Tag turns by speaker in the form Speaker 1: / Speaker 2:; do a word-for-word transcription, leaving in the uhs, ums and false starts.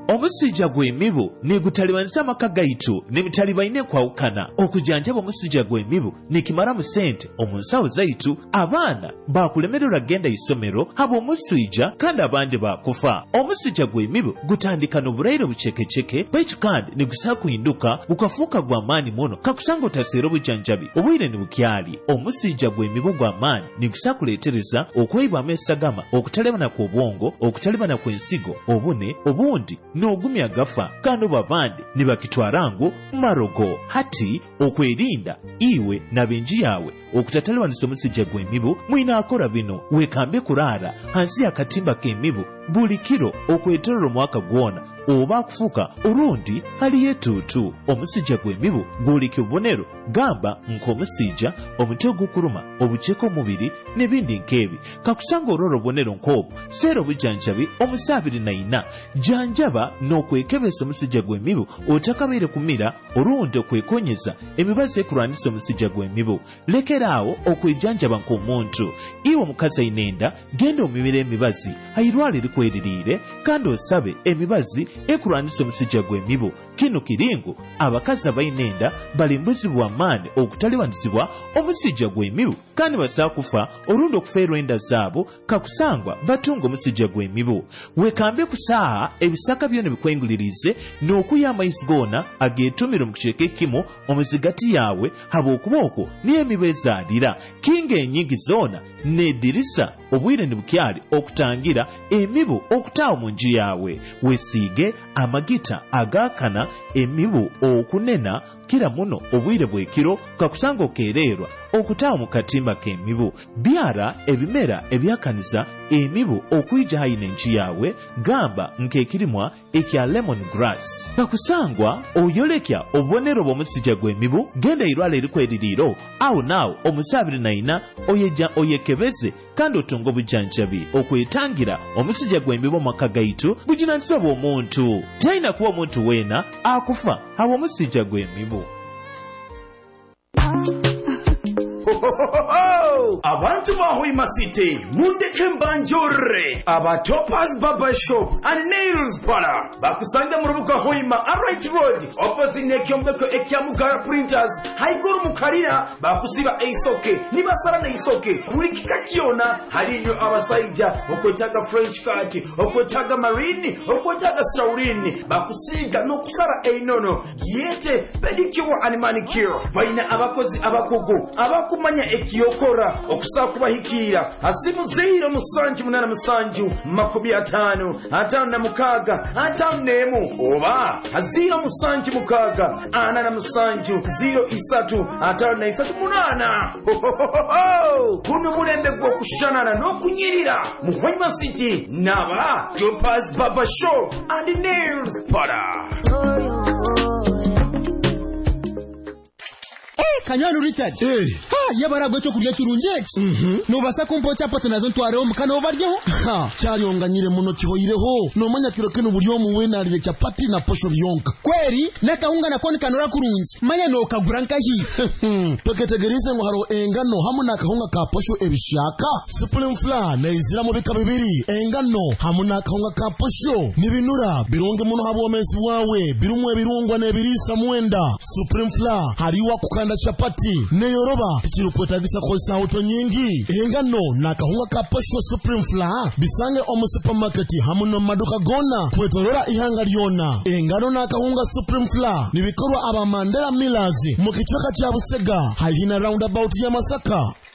Speaker 1: omusujja gw'emibu negutalibanisa amaka gaitu ne bitalibaine kwawukana okujanjaba omusujja gw'emibu nikimara mu sente omunsawo zaitu abaana bakulemererwa genda isomero haba omusujja kandi abandi bakufa. Omusujja gw'emibu gutandika n'obulwaire bucekeceke baitu kandi negusobola kuhinduka bukafuuka gw'amaanyi muno kakusanga otaseera obujanjabi obwire ne bukyali. Omusujja gw'emibu gw'amaanyi negusobola kuleetereza okweyibwamu esagama, okutalebana kw'obwongo, okutalebana kw'ensigo, obune obundi n'ogumya gafa kandi obo abandi ne bakitwala ngu marogo. Hati okwerinda iwe n'abenji yawe okutatalewanisa omusujja gw'emibu mwina akora bino: wekambe kuraara hansi y'akatimba k'emibu buli kiro okwetolera omwaka gwona oba akufuuka olundi haliyo etuutu. Omusujja gw'emibu gwoleka obubonero gamba nk'omusujja, omuti ogukuluma, obuceeko omubiri n'ebindi nk'ebi. Kakusanga olwala obubonero nk'obwo seera obujanjabi omusa abiri na ina. Janjaba n'okwekebeza omusujja gw'emibu otakabaire kumira olundi okwekonyeza emibazi ekulwanisa omusujja gw'emibu. Lekeraawo okwejanjaba nk'omuntu. Iwe omukazi ayina enda genda omibira emibazi ayirwale likweririire kandi osabe emibazi ekulwanisa omusujja gw'emibu. Kino kiringu abakazi abayina enda balimbuzibwa amaanyi okutaliwanisibwa omusujja gw'emibu kandi basobola kufa olundi okufeerwa enda zaabo kakusangwa batunga omusujja gw'emibu. Wekambe kusaaha ebisaka byona bikwengulirize n'okuya amaizi goona ageetumire mu kicweka ekimu omuzigati yawe habw'okuba okwo niyo emibu ezaalira. Kinga enyingi zoona n'eddirisa obwire ne bukyali okutangira emibu okutaawa mu nju yawe. Wesiige amagita agaakana emibu okunena kira muno obwire bw'ekiro kakusanga okeererwa okutaawa mu katimba k'emibu. Byara ebimera ebyakaniza emibu okuyija hayina enju yawe gamba nk'ekirimwa ekya lemon grass. Kakusangwa oyolekya obubonero bw'omusujja gw'emibu genda irwala erikweririiro awo naawo omusa abiri na ina oyeja oyekebeze kandi otunga obujanjabi okwetangira omusujja gw'emibu mu maka gaitu buginanisa bw'omuntu. Talina kuba omuntu weena akufa habwa omusujja gw'emibu.
Speaker 2: Abantu ba Hoima City mundeke mbanjore aba Topaz Barber Shop and Nails Parlor bakusanga mu rubuga Hoima Right Road opposite n'ekyombeko ekyamugara Printers haiguru mukarira bakusiba eisoke nibasara na isoke buri kikakiona halinyo abasaija okwetaga French cut okwetaga marine okwetaga saurini bakusiga no kusara einono yete pedicure and manicure vaina abakozi abakugu abakumanya ekiyokora okusa kubahikira asimu zeero musanju munana musanju makumi atano atano na mukaga atano nemu oba aziro musanju mukaga ana na musanju ziro isatu atano na isatu munana. Kuno mulembe gwo kushanana n'okunyirira mu Hoima City naba Topaz Barber Shop and Nails Parlor.
Speaker 3: Kanyanu Richard.
Speaker 4: Eh.
Speaker 3: Ha, yabaragwe cyo kurya turunjex.
Speaker 4: Mhm.
Speaker 3: No basa kumpo chapati nazo ntwareho mukano obaryeho.
Speaker 4: Ha, cyari onganyire muno kihoyireho. No manya kiro kino buri omu wenarire chapati na posho byonka.
Speaker 3: Kweri nakahunga nakoni kanora kurunzi. Manya no kagura nkahi.
Speaker 4: Toketegereze ngo haro engano hamu nakahunga ka posho ebishaka. Supreme Flour na izira mu bika bibiri. Engano hamu nakahunga ka posho nibinura birunge muno habo omesi wawe birumwe birungwa nebirisa mwenda. Supreme Flour hariwa kukanda chapati neyoroba tikirukwetagisa kosa auto nyingi. Engano nakahunga ka posho Supreme Flour bisange omu supermarket hamu no maduka gona kwetorora ihanga lyona. Engano nakahunga Supreme Flour nibikorwa aba Mandela Millers mu kichweka kya Busega haihina roundabout ya Masaka.